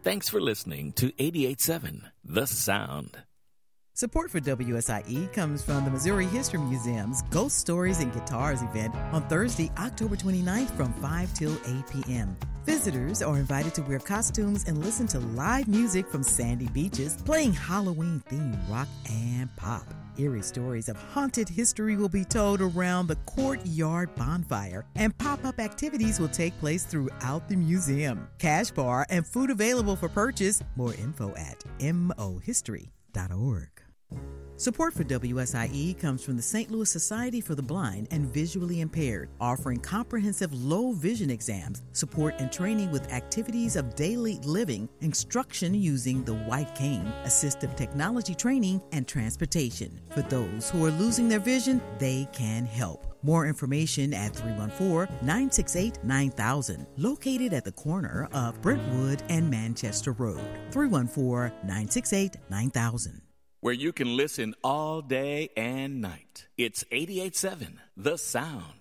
Thanks for listening to 88.7 The Sound. Support for WSIE comes from the Missouri History Museum's Ghost Stories and Guitars event on Thursday, October 29th from 5 till 8 p.m. Visitors are invited to wear costumes and listen to live music from sandy beaches playing Halloween-themed rock and pop. Eerie stories of haunted history will be told around the courtyard bonfire, and pop-up activities will take place throughout the museum. Cash bar and food available for purchase. More info at mohistory.org. Support for WSIE comes from the St. Louis Society for the Blind and Visually Impaired, offering comprehensive low vision exams, support and training with activities of daily living, instruction using the white cane, assistive technology training, and transportation. For those who are losing their vision, they can help. More information at 314-968-9000, located at the corner of Brentwood and Manchester Road. 314-968-9000. Where you can listen all day and night. It's 88.7 The Sound.